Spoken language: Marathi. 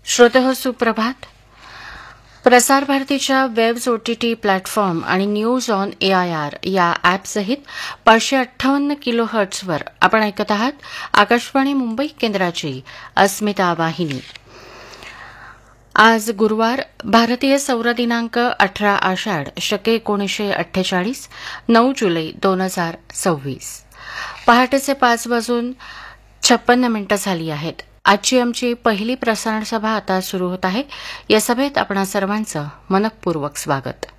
श्रोतेहो सुप्रभात. प्रसार भारतीच्या वेब्स OTT प्लॅटफॉर्म आणि न्यूज ऑन AIR या ॲपसहित 558 किलोहर्ट्झवर आपण ऐकत आहात आकाशवाणी मुंबई केंद्राची अस्मिता वाहिनी. आज गुरुवार, भारतीय सौर दिनांक 18 आषाढ शके 1948, 9 जुलै 2026. पहाटेचे 5:56 झाली आहेत. आजची आमची पहिली प्रसारण सभा आता सुरू होत आहे. या सभेत आपणा सर्वांचं मनःपूर्वक स्वागत.